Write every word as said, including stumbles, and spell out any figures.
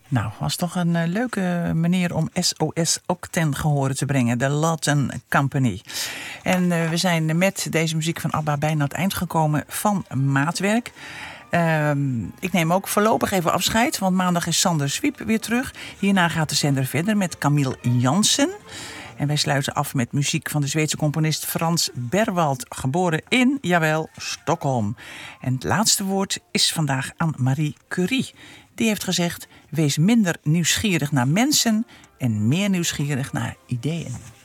Nou, was toch een uh, leuke manier om S O S ook ten gehore te brengen. De Lawton Company. En uh, we zijn met deze muziek van ABBA bijna aan het eind gekomen van Maatwerk. Uh, ik neem ook voorlopig even afscheid, want maandag is Sander Zwiep weer terug. Hierna gaat de zender verder met Camille Jansen. En wij sluiten af met muziek van de Zweedse componist Frans Berwald, geboren in, jawel, Stockholm. En het laatste woord is vandaag aan Marie Curie. Die heeft gezegd: wees minder nieuwsgierig naar mensen en meer nieuwsgierig naar ideeën.